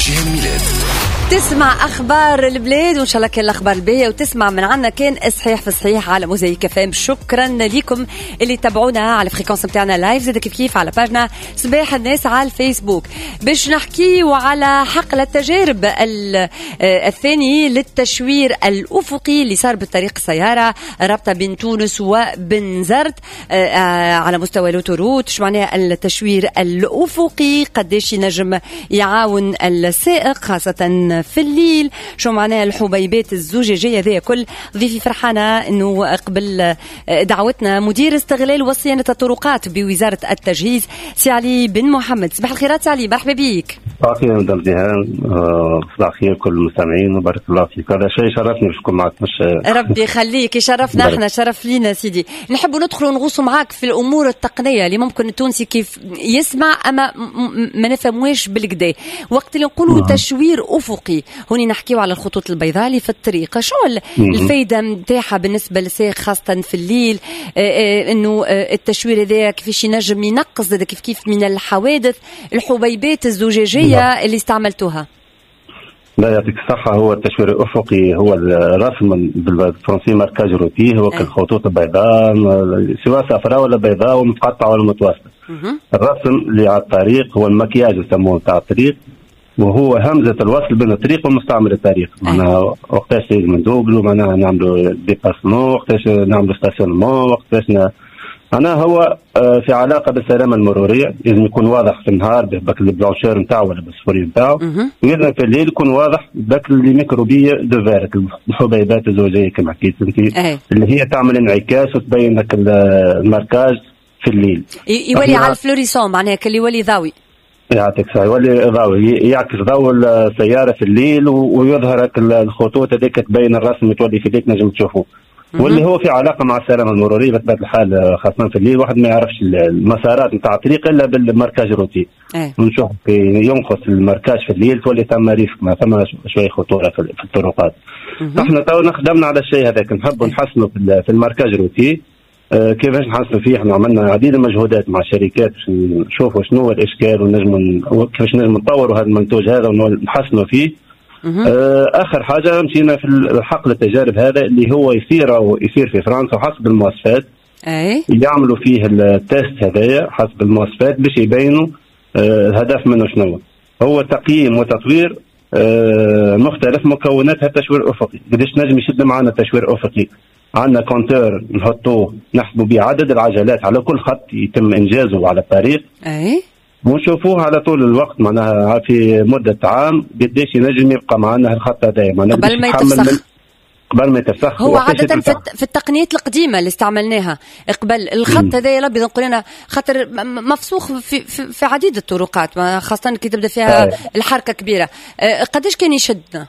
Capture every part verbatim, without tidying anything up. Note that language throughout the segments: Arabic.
جهة الميلاد. تسمع أخبار البلاد وإن شاء الله كان الأخبار الباهية، وتسمع من عنا كان صحيح في صحيح على موزايك اف ام. شكرا لكم اللي تابعونا على الفريكونس متاعنا لايف، زاد كيف كيف على باجنا صباح الناس على الفيسبوك. باش نحكي وعلى حقل التجارب الثاني للتشوير الأفقي اللي صار بالطريق السيارة رابطة بين تونس وبن زرت على مستوى لوتوروت. شو معناه التشوير الأفقي؟ قديش ينجم يعاون السائق خاصة في الليل؟ شو معناها الحبيبات الزجاجية؟ ذي كل ضيفي فرحانة انه قبل دعوتنا مدير استغلال وصيانة الطرقات بوزارة التجهيز سي علي بن محمد. صباح الخيرات علي، مرحبا بيك. صباح الخير مدام جيهان، صباح الخير كل المستمعين وبارك الله فيك. هذا شيء شرفني باش نكون معك. مش ربي يخليك، يشرفنا احنا، شرف لينا سيدي. نحب ندخل ونغوصوا معاك في الامور التقنيه اللي ممكن التونسي كيف يسمع اما ما نفهموش بالكدا. وقت اللي نقولوا تشوير افقي هوني نحكيو على الخطوط البيضاء اللي في الطريق، شو الفايده نتاعها بالنسبه للسائق خاصه في الليل؟ اه اه انه اه التشوير هذا كيفاش ينجم ينقص كيف كيف من الحوادث الحبيبات الزجاجيه اللي استعملتوها؟ لا يعطيك الصحة، هو التشوير الأفقي هو الرسم بالفرنسي ماركاج روتي، هو كالخطوط البيضاء سواء صفراء ولا بيضاء ومتقطعة ولا متوسطة. الرسم اللي على الطريق هو المكياج يسموه تاع الطريق، وهو همزة الوصل بين الطريق ومستعمل الطريق. معناها وقتاش لازم ندوبلو، معناها نعملوا ديباسمون، وقتاش نعملوا ستاسيونمون، وقتاش أنا هو في علاقة بالسلامة المرورية. لازم يكون واضح في النهار بك البلانشير نتاعو ولا بالسفوري نتاعو، ولازم في الليل يكون واضح بك الميكروبية دو فيرك الحبيبات الزوجية كما حكيت انت، اللي هي تعمل انعكاس وتبين لك الماركاج في الليل. يولي على الفلوريسون، معناها اللي يولي ضوئي. يعطيك صحيح، يولي ضوء يعكس ضوء السيارة في الليل ويظهرك الخطوط هذيك تبين الرسم تولي في الليل نجم تشوفه. واللي هو في علاقه مع السلامه المروريه بطبيعه الحال، خاصه في الليل واحد ما يعرفش المسارات نتاع الطريق الا بالماركاج روتي. ونشوف ينقص الماركاج في الليل تولي ثم ريسك، ما ثم شويه خطوره في الطرقات. احنا تو خدمنا على الشيء هذاك، نحب نحسنوا في الماركاج روتي. اه كيفاش نحسنوا فيه؟ احنا عملنا عديد المجهودات مع الشركات باش نشوفوا شنو هو الاشكال ونجموا كيفاش نجم نطوروا هذا المنتوج هذا ونحسنوا فيه. آه اخر حاجه مشينا في الحقل التجارب هذا اللي هو يصير او يصير في فرنسا وحسب المواصفات، اي يعملوا فيه التيست هذايا حسب المواصفات باش يبينوا آه الهدف منه شنو هو. تقييم وتطوير آه مختلف مكونات التشوير الافقي. قديش نجم يشد معنا التشوير الافقي؟ عندنا كونتور نحطوه نحسبوا به عدد العجلات على كل خط يتم انجازه على الطريق، اي ونشوفوه على طول الوقت، معناها في مدة عام قديش ينجم يبقى معنا الخط هذا، معناها قبل ما يتفسخ. قبل ما يتفسخ هو عادة في, في التقنيات القديمة اللي استعملناها قبل الخط هذا يلا بيقول لنا خاطر مفسوخ في, في, في عديد الطرقات، خاصة كي تبدا فيها آه. الحركة كبيرة. قديش كان يشدنا؟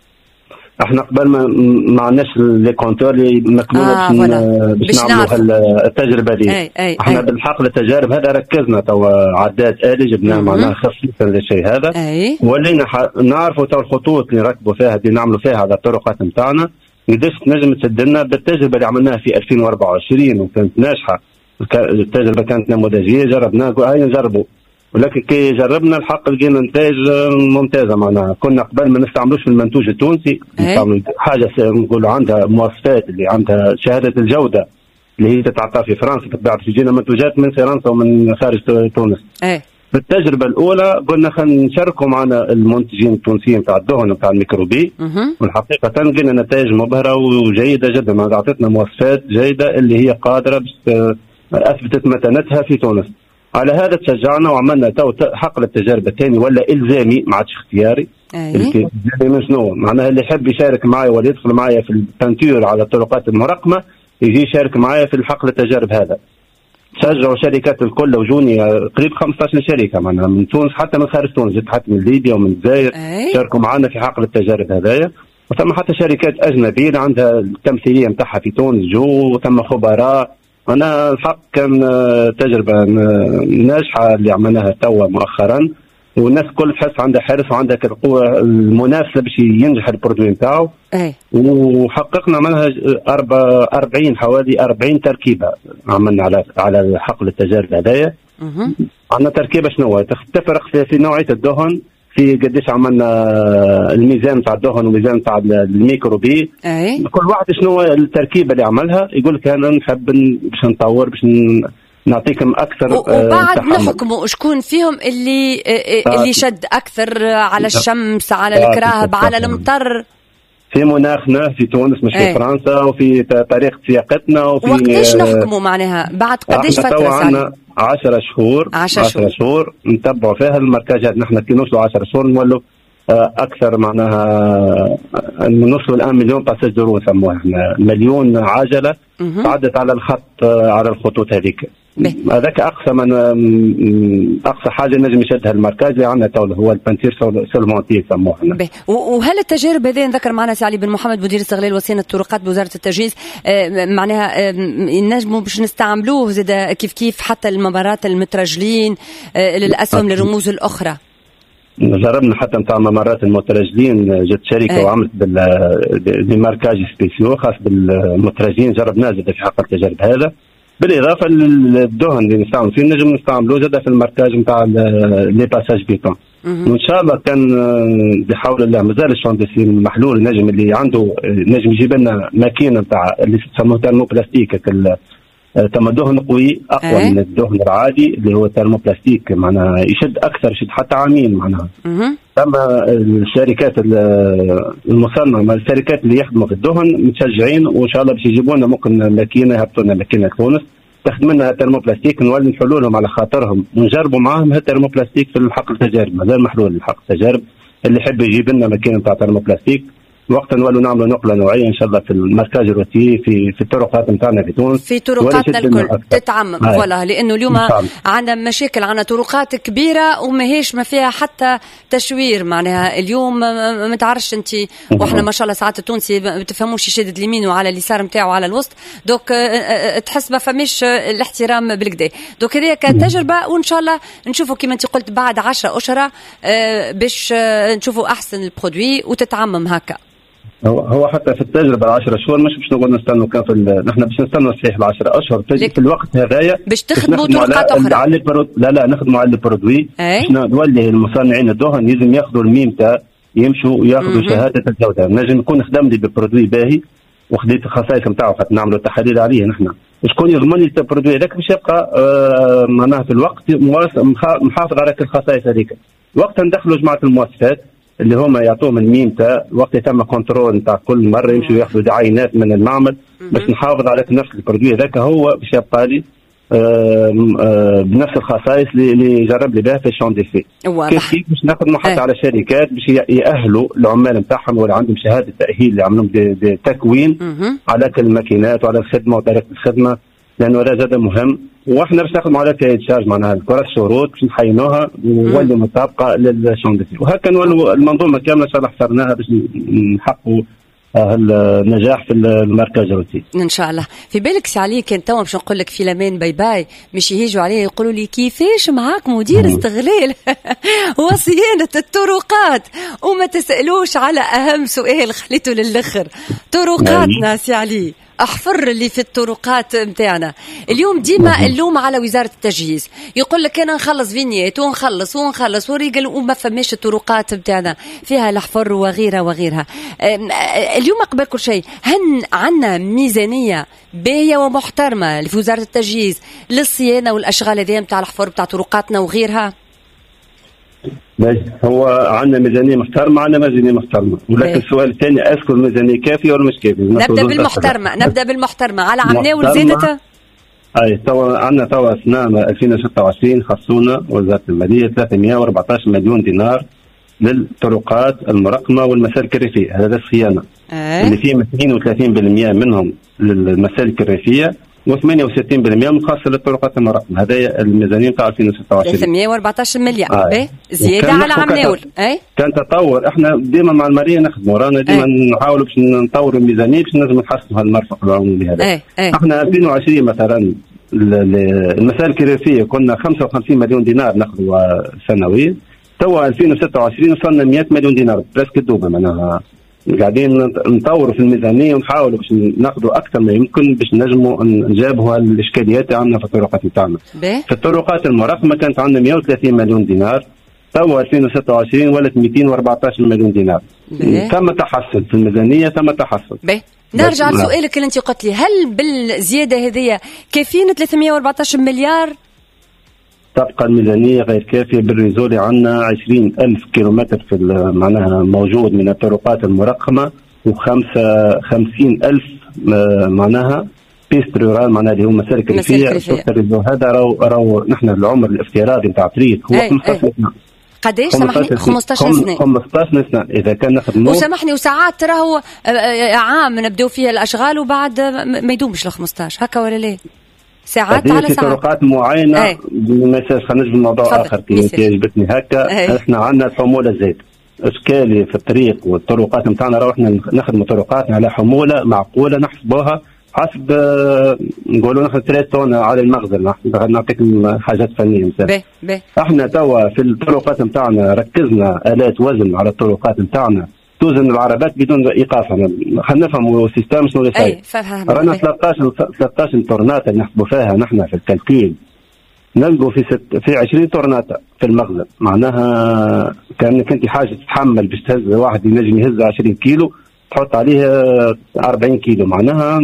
احنا قبل ما ما عندناش لي كونتور اللي مكمونه آه باش نعملوا التجربه دي. أي أي احنا أي. بالحقل التجارب هذا ركزنا تو عداد آلي جبناه معناها خصيصا للشيء هذا، ولينا نعرفوا تو الخطوط اللي نركبوا فيها اللي نعملوا فيها على الطرقات نتاعنا قداش تنجم تسد لنا. بالتجربه اللي عملناها في ألفين وأربعة وعشرين وكانت ناجحه، التجربه كانت نموذجيه، جربناها هاي نجربوا، ولكن كي جربنا الحق لقينا نتائج ممتازه. معناها كنا قبل ما نستعملوش في المنتوج التونسي، نستعمل حاجه نقولوا عندها مواصفات اللي عندها شهاده الجوده اللي هي تتعطى في فرنسا، تتباع تجينا منتوجات من فرنسا ومن خارج تونس. أي. في التجربه الاولى قلنا خلينا نشاركوا معنا المنتجين التونسيين تاع الدهن وتاع الميكروبي، والحقيقه لقينا نتائج مبهره وجيده جدا، ما اعطتنا مواصفات جيده اللي هي قادره اثبتت متانتها في تونس. على هذا تشجعنا وعملنا تو حقل التجارب الثاني ولا الزامي، ما عادش اختياري. الزامي شنو معناها؟ اللي يحب يشارك معي ولا يدخل معي في البانتور على الطرقات المرقمه يجي يشارك معي في الحقل التجارب هذا. شجعوا شركات الكل وجوني قريب خمسة عشر شركه معناها من تونس حتى من خارج تونس، جت حتى من ليبيا ومن الجزائر شاركوا معنا في حقل التجارب هذايا. وثم حتى شركات اجنبيه عندها التمثيليه نتاعها في تونس جو، وثم خبراء. أنا الحق كان تجربة ناجحة اللي عملناها توا مؤخرا، والناس كل تحس عندها حرص وعندها القوة المناسبة باش ينجح البرودوي نتاعو. وحققنا منها أربعين حوالي أربعين تركيبة عملنا على على حقل التجارب هذايا. عندنا تركيبة شنو تفرق في, في نوعية الدهن، في قديش عملنا الميزان تاع الدهن والميزان تاع الميكروبي. أي. كل واحد شنو التركيبه اللي عملها، يقول لك انا نحب باش نطور باش نعطيكم اكثر. وبعد نحكموا شكون فيهم اللي اللي شد اكثر على الشمس، على الكراهب، على المطر في مناخنا في تونس مش في فرنسا، وفي طريقه سياقتنا، وفي وقتاش نحكموا معناها بعد قديش فتره؟ عندنا عشرة شهور عشرة شهور نتبعوا فيها الماركاجات. نحن كي نوصلوا عشرة شهور نولوا اكثر معناها نوصلوا الان مليون باساج دورو نسموها احنا، مليون عجله تعدت على الخط على الخطوط هذيك. هذاك اقصى من اقصى حاجه نجم يشدها المركز اللي عندنا تو هو البنتير سولمونتي يسموه. وهل التجارب هذه ذكر معنا سي علي بن محمد مدير استغلال وصيانه الطرقات بوزاره التجهيز معناها نجموا باش نستعملوه زاد كيف كيف حتى الممرات المترجلين للاسهم للرموز الاخرى؟ جربنا حتى نتاع ممرات المترجلين، جت شركه وعملت بالماركاج سبيسيو خاص بالمترجلين، جربناه زاد في حق التجارب هذا، بالاضافه للدهن اللي نستعمل فيه نجم نستعملوه زاد في الماركاج نتاع لي باساج بيتون. وان شاء الله كان بحول الله مازال الشوندسي المحلول نجم اللي عنده نجم يجيب لنا ماكينه نتاع اللي يسموه ترموبلاستيك، تم دهن قوي اقوى أه؟ من الدهن العادي اللي هو ترموبلاستيك، معناها يشد اكثر، يشد حتى عامين معناها. اما الشركات المصنعه، الشركات اللي يخدموا في الدهن متشجعين، وان شاء الله باش يجيبوا لنا ممكن ماكينه، يهبطوا لنا ماكينه تونس تخدم لنا ترموبلاستيك، نولي نحلوا لهم على خاطرهم ونجربوا معاهم هالترموبلاستيك في الحق التجارب، مازال محلول الحق التجارب. اللي يحب يجيب لنا ماكينه تاع ترموبلاستيك وقتا نولوا نعملوا نقله نوعيه ان شاء الله في المركز الروتي في في الطرقات نتاعنا في تونس، في طرقاتنا الكل تتعمم فوالا، لانه اليوم عندنا مشاكل، عندنا طرقات كبيره وماهيش ما فيها حتى تشوير معناها. اليوم ما تعرفش انت، واحنا ما شاء الله ساعات التونسي ما بتفهموش يشدد اليمين وعلى اليسار نتاعو على الوسط، دوك تحس ما فماش الاحترام بالكدا. دوك هذه كتجربه، وان شاء الله نشوفوا كما انت قلت بعد عشرة اشهر باش نشوفوا احسن البرودوي وتتعمم هكا. هو هو حتى في التجربه العشرة شهور مش باش نقول نستنوا كان في نحن باش نستنوا صحيح العشرة اشهر تجي في الوقت هذايا باش تخدموا طرقات اخرى على البرود... لا لا نخدموا على البرودوي باش نولي المصنعين الدهن لازم ياخذوا الميم تاع يمشوا وياخذوا شهاده الجوده. نجم نكون خدم لي بالبرودوي باهي وخديت الخصائص نتاعو حتى نعملوا تحاليل عليه نحن، شكون يضمن لي البرودوي هذاك باش يبقى آه معناها في الوقت محافظ على الخصائص هذيك. وقت ندخلوا جماعه المؤسسات اللي هما يعطوهم الميم تاع وقت يتم كنترول نتاع كل مره يمشوا ياخذوا عينات من المعمل باش نحافظ على نفس البرودوي هذاك، هو باش يبقى لي آه آه بنفس الخصائص اللي جرب لي بها في الشون دي في. كيف كيف باش نخدموا حتى على شركات باش يأهلوا العمال نتاعهم ولا عندهم شهاده تأهيل اللي عملهم تكوين على الماكينات وعلى الخدمه وطريقه الخدمه، لانه هذا زاد مهم. واحنا باش ناخذ على كاي تشارج معناها الكره الشروط باش نحينوها ونولي مطابقه للشون دي، وهكا نولوا المنظومه كامله ان شاء الله حصرناها باش نحققوا النجاح في المركز الروتي ان شاء الله. في بالك سي علي كان تو باش نقول لك في لمين باي باي مش يهيجوا عليه يقولوا لي كيفاش معاك مدير استغلال وصيانه الطرقات وما تسالوش على اهم سؤال خليته للاخر، طرقاتنا سي علي احفر اللي في الطرقات متاعنا اليوم. ديما اللوم على وزاره التجهيز، يقول لك انا نخلص فينيات ونخلص ونخلص وريقل وما فماش الطرقات متاعنا فيها الحفر وغيرها وغيرها. اليوم قبل كل شيء هن عندنا ميزانيه باهيه ومحترمه في وزاره التجهيز للصيانه والاشغال هذه متاع الحفر بتاع طرقاتنا وغيرها؟ هو عندنا ميزانيه محترمه، عندنا ميزانيه محترمه، ولكن السؤال الثاني اذكر الميزانيه كافيه ولا مش كافيه؟ نبدا بالمحترمه نبدا بالمحترمه على عمناول زادت. اي توا عندنا توا سنه ألفين وستة وعشرين خصونا وزاره الماليه ثلاثمائة وأربعة عشر مليون دينار للطرقات المرقمه والمسالك الريفيه، هذا الصيانه أه؟ اللي فيه اثنين وثلاثين بالمئة منهم للمسالك الريفيه وثمانية وستين بالمئة مخصص للطرقات المرقمه. هذا الميزانيه تاع ألفين وستة وعشرين ثلاثمائة وأربعة عشر مليار آه. زياده على عمناول. اي كان تطور، احنا ديما مع الماليه نخدموا رانا ديما نحاولوا باش نطوروا الميزانيه باش نجم نحسنوا هذا المرفق العمومي هذا. أي. أي. احنا ألفين وعشرين مثلا المسالك الريفيه كنا خمسة وخمسين مليون دينار ناخذوا سنويا، توا ألفين وستة وعشرين وصلنا مئة مليون دينار برسك الدوبه. معناها قاعدين نطوروا في الميزانيه ونحاولوا باش ناخذوا اكثر ما يمكن باش نجموا نجابوا الاشكاليات اللي عندنا في الطرقات بتاعنا. في الطرقات المرقمه كانت عندنا مئة وثلاثين مليون دينار تو ألفين وستة وعشرين ولت مئتين وأربعة عشر مليون دينار. ثم تحسن في الميزانيه، ثم تحسن. بيه. نرجع لسؤالك اللي انت قلت لي، هل بالزياده هذه كافيين ثلاثمئة وأربعة عشر مليار؟ تبقى الميزانيه غير كافيه. بالريزو اللي عندنا عشرين ألف كيلومتر في معناها موجود من الطرقات المرقمه، وخمسة خمسين ألف معناها بيست رورال، معناها اللي هو مسالك ريفيه. هذا راهو راهو نحن العمر الافتراضي نتاع الطريق هو خمسطاش سنه. قداش سامحني؟ خمسطاش سنه. خمسطاش سنه اذا كان نخدموا. وسامحني وساعات راهو عام نبداو فيها الاشغال وبعد ما يدومش ل خمسطاش هكا ولا لا؟ ساعات على ساعات. طرقات معينه. ما يسالش. خلينا نجي لموضوع اخر كي عجبتني هكا. احنا عندنا حموله زيت اشكالي في الطريق والطرقات نتاعنا، راهو احنا نخدموا طرقاتنا على حموله معقوله نحسبوها حسب نقولوا نحن ثلاث طن على المخزن. نعطيك حاجات فنيه مثلا. احنا توا في الطرقات نتاعنا ركزنا الات وزن على الطرقات نتاعنا توزن العربات بدون ايقاف. خلينا نفهموا السيستم شنو اللي صاير. رانا ثلاثطاش طرنات اللي نحسبوا فيها نحن في الكالكول، نلقوا في ست في عشرين طرنات في المخزن. معناها كانك انت حاجه تتحمل باش تهز واحد ينجم يهز عشرين كيلو تحط عليه أربعين كيلو. معناها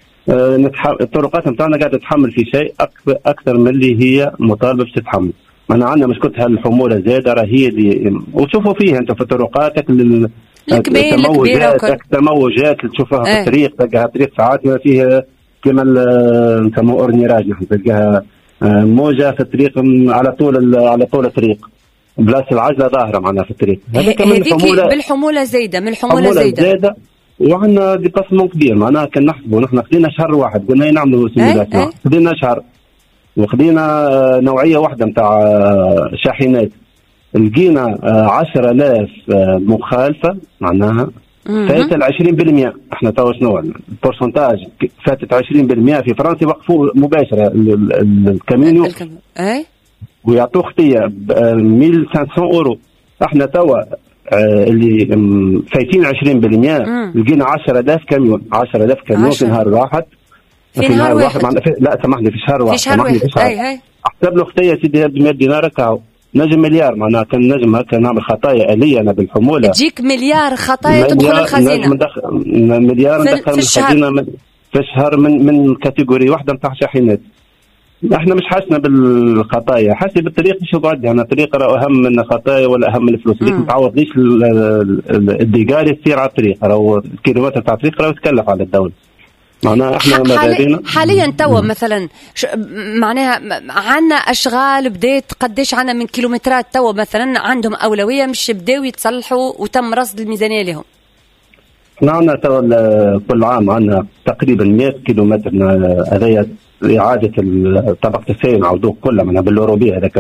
الطرقات نتاعنا قاعده تتحمل في شيء اكثر من اللي هي مطالبه باش تتحمل. انا عندنا مشكله هالحموله زاده راه هي اللي وتشوفوا فيها انت في طرقاتك الكبير الكبيره وكل التموجات اللي تشوفها في الطريق. تلقاها طريق ساعات فيها كما نسموه اورنيراج، نحن تلقاها موجه في الطريق على طول على طول الطريق بلاصه العجله ظاهره معنا في الطريق. هذيك بالحموله زايده من الحموله زايده. زايده وعندنا ديباسمون كبير. معناها كان نحسبوا نحن خدينا شهر واحد قلنا نعملوا سيميلاسيون، خدينا شهر وخدينا نوعيه واحده نتاع شاحنات، لقينا عشرة آلاف مخالفه. معناها فاتت ال عشرين بالمئة. احنا تو شنو البورسنتاج فاتت عشرين بالمئة في فرنسا وقفوا مباشره الكامينيو اي ويعطوه خطيه ب ألف وخمسمئة اورو. احنا توا اللي فايتين عشرين بالمئة لقينا عشرة آلاف كاميون. عشرة آلاف كاميون في نهار واحد. في, في نهار واحد, واحد. في... لا سامحني في شهر واحد. في شهر واحد. اي اي احسب له خطيه سيدي ب مئة دينار كاو نجم مليار. معناها كان نجم هكا نعمل خطايا آلية أنا بالحمولة تجيك مليار خطايا تدخل الخزينة. مدخل مليار ندخل الخزينة من في الشهر من من كاتيجوري واحدة نتاع شاحنات. احنا مش حاسنا بالخطايا، حاسي بالطريق مش يقعد يعني الطريق راه اهم من الخطايا ولا اهم من الفلوس. اللي ما تعوضليش الديجار يصير على الطريق، راهو الكيلومتر تاع الطريق راه يتكلف على الدولة. معناها احنا حالي حاليا توا مثلا معناها عندنا اشغال بدات قديش عندنا من كيلومترات توا مثلا عندهم اولويه مش بداوا يتصلحوا وتم رصد الميزانيه لهم. احنا عندنا توا كل عام عندنا تقريبا مئة كيلومتر هذايا اعاده طبقه السير نعاودوه كله من بالاوروبيه هذاك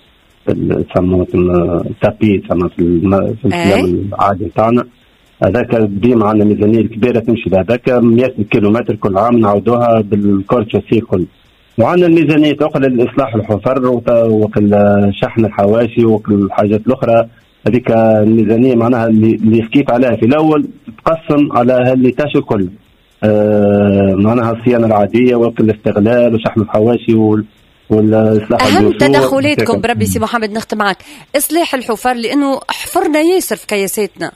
يسموه التابي يسموه في الكلام العادي تاعنا. هذاك ديما عندنا ميزانيه كبيره تمشي بهذاك مئة كيلومتر كل عام نعاودوها بالكورتشاسي كل. وعندنا الميزانيه تقل الاصلاح الحفر وكل شحن الحواشي وكل الحاجات الاخرى. هذيك الميزانيه معناها اللي حكيت عليها في الاول تقسم على هالليتاش الكل. آه معناها الصيانه العاديه وكل الاستغلال وشحن الحواشي وال والاصلاح. اهم تدخلاتكم بربي سي محمد نختم معك اصلاح الحفر لانه حفرنا ياسر في كياساتنا.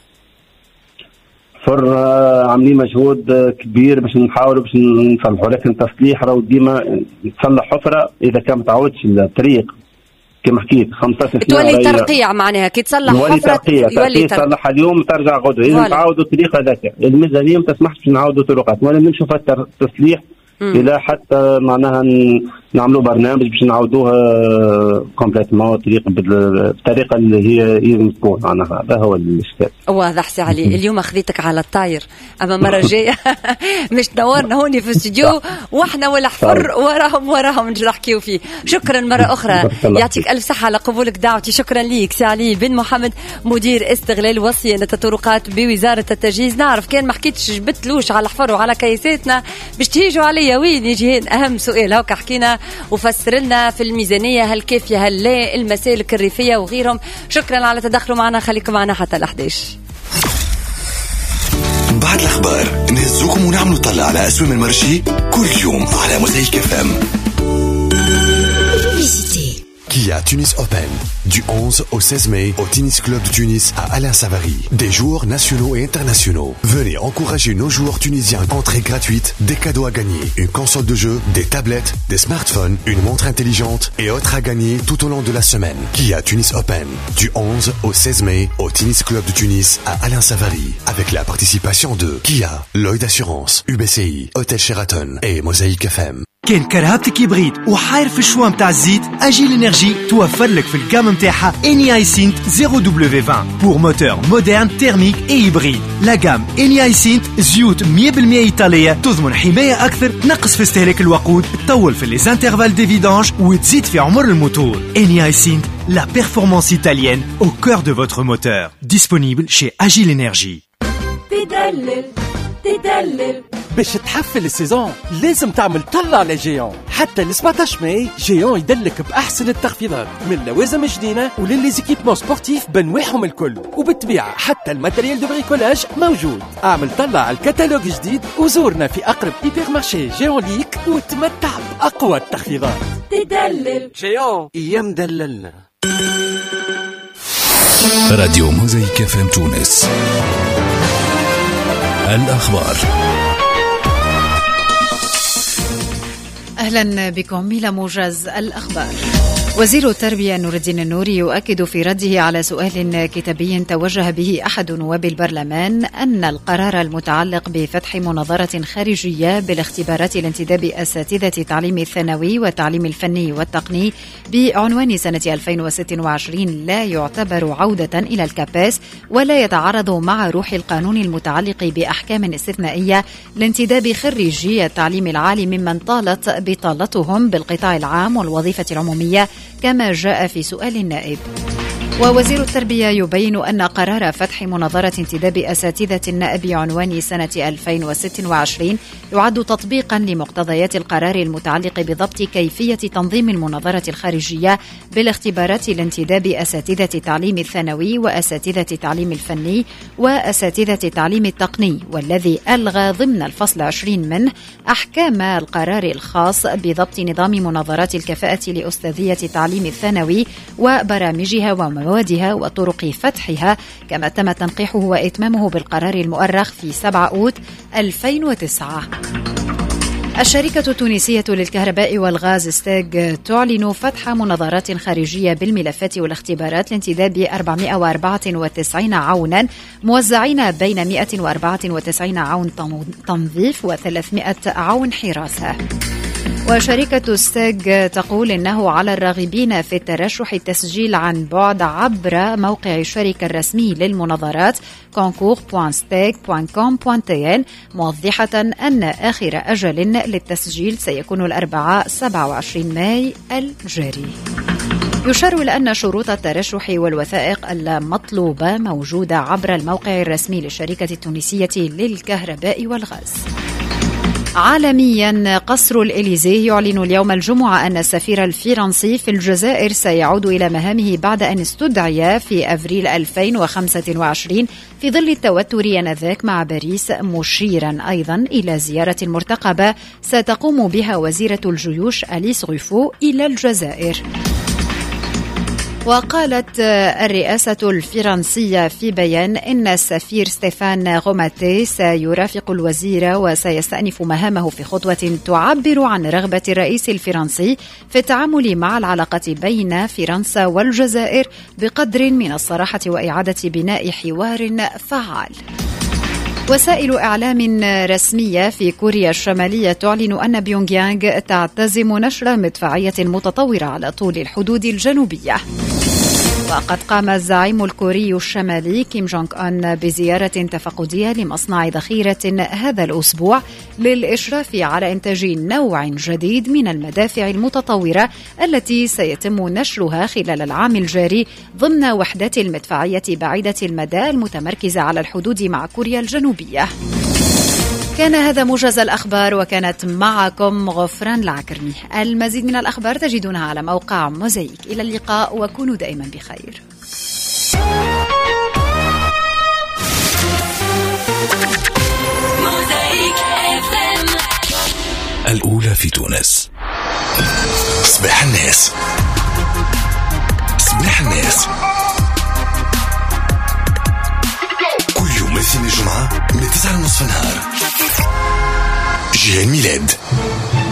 فر عاملين مجهود كبير باش نحاولوا باش نصلحوا، لكن تصليح راهو ديما تصلح حفره اذا كان متعودش الطريق كما حكيت خمسطاش سنه تولي ترقيع. معناها كي تصلح حفره يولي تصلح اليوم ترجع غدوه. اذا تعاودوا الطريق هذاك الميزانيه ما تسمحش باش نعاودوا طرقات ولا نمشوا في التصليح الى حتى معناها نعملوا برنامج باش نعاودوها كومبليتمون الطريق بالطريقه اللي هي لازم تكون. معناها هذا هو الاشكال. واضح سي علي. اليوم اخذيتك على الطاير، اما مره جايه مش تنورنا هوني في الاستوديو واحنا ولا حفر وراهم وراهم نحكيو فيه. شكرا مره اخرى، يعطيك الف صحه على قبولك دعوتي. شكرا ليك سي علي بن محمد مدير استغلال وصيانه الطرقات بوزاره التجهيز. نعرف كان ما حكيتش جبتلوش على حفر وعلى كيساتنا باش تيجوا عليا وين يجي اهم سؤال. هاكا حكينا وفسر لنا في الميزانيه هل كافيه هل لا، المسالك الريفيه وغيرهم. شكرا على تدخلوا معنا، خليكم معنا حتى الأحداش. بعد الأخبار نهزوكم ونعملوا طلع على أسوام المرشي كل يوم على موزايك اف ام. Kia Tunis Open. Du onze au seize mai au Tennis Club de Tunis à Alain Savary. Des joueurs nationaux et internationaux. Venez encourager nos joueurs tunisiens. Entrée gratuite, des cadeaux à gagner. Une console de jeu, des tablettes, des smartphones, une montre intelligente et autres à gagner tout au long de la semaine. Kia Tunis Open. Du onze au seize mai au Tennis Club de Tunis à Alain Savary. Avec la participation de Kia, Lloyd Assurance, U B C I, Hôtel Sheraton et Mosaïque F M. كان كرهبتك يبريد وحاير في الشوا متاع الزيت أجيل إنرجي توفر لك في الجام متاعها إني اي سينت زيرو دبليو عشرين بور موتور مودرن تيرميك اي هيبريد. لا جام إني اي سينت زيوت مية بالمية إيطالية تضمن حماية أكثر، تنقص في استهلاك الوقود، تطول في لي انترفال دي فيدانج وتزيد في عمر الموتور. إني اي سينت la performance italienne au cœur de votre moteur. Disponible chez Agile Energy. تدلل تدلل باش تحفل السيزون لازم تعمل طلع لجيون. حتى ل سبعطاش ماي جيون يدلك بأحسن التخفيضات من لوازم جديدة وللزيكيبمون سبورتيف بنواعهم الكل، وبالطبيعة حتى الماتريال دو بريكولاج موجود. اعمل طلع على الكتالوج جديد وزورنا في أقرب هيبر مارشي جيون ليك وتمتع بأقوى التخفيضات. تدلل جيون ايام دللنا. راديو موزايك اف ام تونس. الأخبار. أهلا بكم إلى موجز الأخبار. وزير التربية نور الدين النوري يؤكد في رده على سؤال كتابي توجه به أحد نواب البرلمان أن القرار المتعلق بفتح مناظرة خارجية بالاختبارات لانتداب أساتذة تعليم الثانوي والتعليم الفني والتقني بعنوان سنة ألفين وستة وعشرين لا يعتبر عودة إلى الكاباس ولا يتعارض مع روح القانون المتعلق بأحكام استثنائية لانتداب خريجي التعليم العالي ممن طالت بطالتهم بالقطاع العام والوظيفة العمومية كما جاء في سؤال النائب. ووزير التربية يبين أن قرار فتح مناظرة انتداب أساتذة النائب بعنوان سنة ألفين وستة وعشرين يعد تطبيقا لمقتضيات القرار المتعلق بضبط كيفية تنظيم المناظرة الخارجية بالاختبارات لانتداب أساتذة تعليم الثانوي وأساتذة تعليم الفني وأساتذة تعليم التقني، والذي ألغى ضمن الفصل عشرين منه أحكام القرار الخاص بضبط نظام مناظرات الكفاءة لأستاذية تعليم الثانوي وبرامجها وموادها وطرق فتحها، كما تم تنقيحه وإتمامه بالقرار المؤرخ في سبعة أوت ألفين وتسعة. الشركة التونسية للكهرباء والغاز ستاغ تعلن فتح مناظرات خارجية بالملفات والاختبارات لانتداب أربعمائة وأربعة وتسعين عونا موزعين بين مائة وأربعة وتسعين عون تنظيف وثلاثمائة عون حراسة. وشركة ستاغ تقول إنه على الراغبين في الترشح التسجيل عن بعد عبر موقع الشركة الرسمي للمناظرات كونكور دوت ستاغ دوت كوم دوت تي إن، موضحة أن آخر أجل للتسجيل سيكون الأربعاء سبعة وعشرين ماي الجاري. يشار إلى أن شروط الترشح والوثائق المطلوبة موجودة عبر الموقع الرسمي للشركة التونسية للكهرباء والغاز. عالميا، قصر الإليزيه يعلن اليوم الجمعة أن السفير الفرنسي في الجزائر سيعود إلى مهامه بعد أن استدعي في أفريل ألفين وخمسة وعشرين في ظل التوتر آنذاك مع باريس، مشيرا أيضا إلى زيارة مرتقبة ستقوم بها وزيرة الجيوش أليس غوفو إلى الجزائر. وقالت الرئاسة الفرنسية في بيان إن السفير ستيفان غوماتي سيرافق الوزير وسيستأنف مهامه في خطوة تعبر عن رغبة الرئيس الفرنسي في التعامل مع العلاقة بين فرنسا والجزائر بقدر من الصراحة وإعادة بناء حوار فعال. وسائل إعلام رسمية في كوريا الشمالية تعلن أن بيونغ يانغ تعتزم نشر مدفعية متطورة على طول الحدود الجنوبية. وقد قام الزعيم الكوري الشمالي كيم جونغ أون بزيارة تفقدية لمصنع ذخيرة هذا الأسبوع للإشراف على إنتاج نوع جديد من المدافع المتطورة التي سيتم نشرها خلال العام الجاري ضمن وحدات المدفعية بعيدة المدى المتمركزة على الحدود مع كوريا الجنوبية. كان هذا موجز الأخبار، وكانت معكم غفران العكرمي. المزيد من الأخبار تجدونها على موقع موزايك. إلى اللقاء وكونوا دائما بخير. الأولى في تونس. صباح الناس. الاثنين الجمعة من تسعة ونصف النهار. جيهان ميلاد.